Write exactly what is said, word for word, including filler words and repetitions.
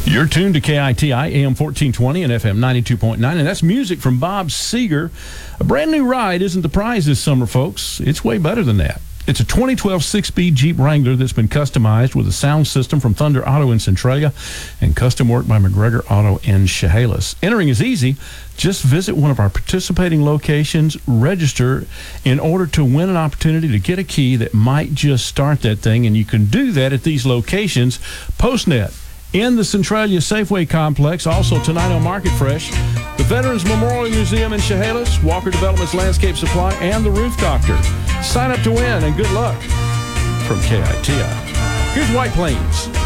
You're tuned to K I T I, A M fourteen twenty and F M ninety-two point nine, and that's music from Bob Seger. A brand new ride isn't the prize this summer, folks. It's way better than that. It's a twenty twelve six-speed Jeep Wrangler that's been customized with a sound system from Thunder Auto in Centralia and custom work by McGregor Auto in Chehalis. Entering is easy. Just visit one of our participating locations, register in order to win an opportunity to get a key that might just start that thing, and you can do that at these locations. PostNet in the Centralia Safeway Complex, also tonight on Market Fresh, the Veterans Memorial Museum in Chehalis, Walker Development's Landscape Supply, and the Roof Doctor. Sign up to win, and good luck from K I T I. Here's White Plains.